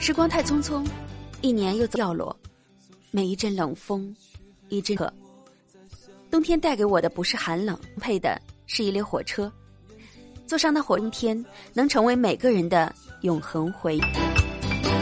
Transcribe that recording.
时光太匆匆，一年又掉落，每一阵冷风，一阵渴。冬天带给我的不是寒冷，配的是一列火车。坐上那火，冬天能成为每个人的永恒回忆。